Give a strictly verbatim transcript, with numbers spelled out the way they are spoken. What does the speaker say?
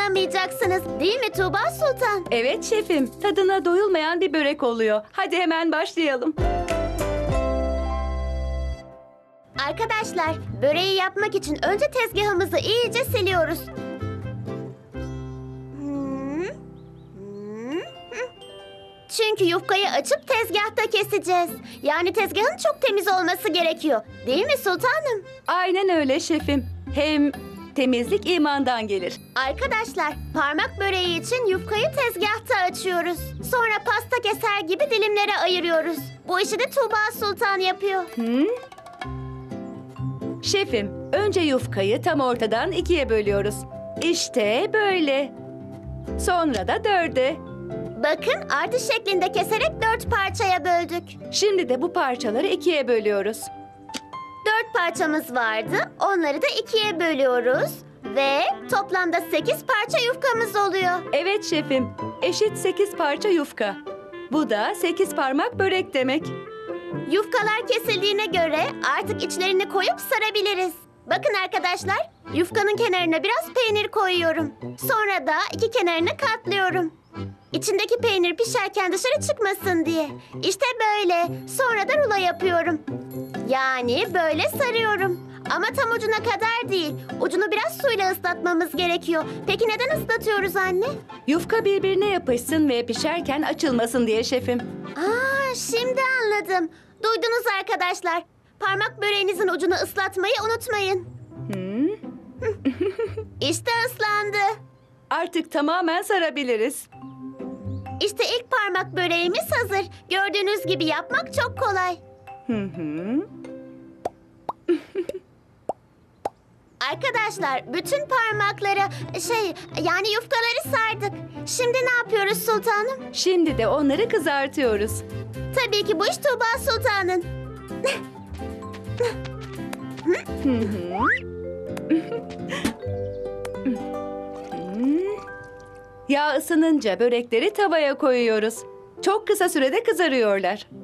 dayanamayacaksınız. Değil mi Tuğba Sultan? Evet şefim, tadına doyulmayan bir börek oluyor. Hadi hemen başlayalım. Arkadaşlar, böreği yapmak için önce tezgahımızı iyice siliyoruz. Hmm. Hmm. Çünkü yufkayı açıp tezgahta keseceğiz. Yani tezgahın çok temiz olması gerekiyor. Değil mi sultanım? Aynen öyle şefim. Hem temizlik imandan gelir. Arkadaşlar, parmak böreği için yufkayı tezgahta açıyoruz. Sonra pasta keser gibi dilimlere ayırıyoruz. Bu işi de Tuğba Sultan yapıyor. Hı? Şefim, önce yufkayı tam ortadan ikiye bölüyoruz. İşte böyle. Sonra da dörde. Bakın, artı şeklinde keserek dört parçaya böldük. Şimdi de bu parçaları ikiye bölüyoruz. Dört parçamız vardı. Onları da ikiye bölüyoruz. Ve toplamda sekiz parça yufkamız oluyor. Evet şefim, eşit sekiz parça yufka. Bu da sekiz parmak börek demek. Yufkalar kesildiğine göre artık içlerini koyup sarabiliriz. Bakın arkadaşlar, yufkanın kenarına biraz peynir koyuyorum. Sonra da iki kenarını katlıyorum. İçindeki peynir pişerken dışarı çıkmasın diye. İşte böyle. Sonra da rulo yapıyorum. Yani böyle sarıyorum. Ama tam ucuna kadar değil. Ucunu biraz suyla ıslatmamız gerekiyor. Peki neden ıslatıyoruz anne? Yufka birbirine yapışsın ve pişerken açılmasın diye şefim. Aa, şimdi anladım. Duydunuz arkadaşlar. Parmak böreğinizin ucunu ıslatmayı unutmayın. Hı? İşte ıslandı. Artık tamamen sarabiliriz. İşte ilk parmak böreğimiz hazır. Gördüğünüz gibi yapmak çok kolay. Hı hı. Arkadaşlar, bütün parmakları, şey, yani yufkaları sardık. Şimdi ne yapıyoruz sultanım? Şimdi de onları kızartıyoruz. Tabii ki bu iş Tuğba Sultan'ın. Hı hı. Yağ ısınınca börekleri tavaya koyuyoruz. Çok kısa sürede kızarıyorlar.